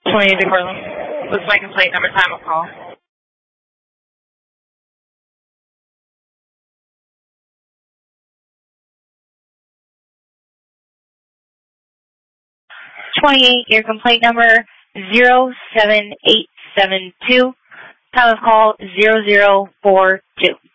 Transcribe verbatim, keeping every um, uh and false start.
twenty-eight Harlem. What's my complaint number, time of call? twenty-eight, your complaint number zero seven eight seven two. Time of call zero zero four two.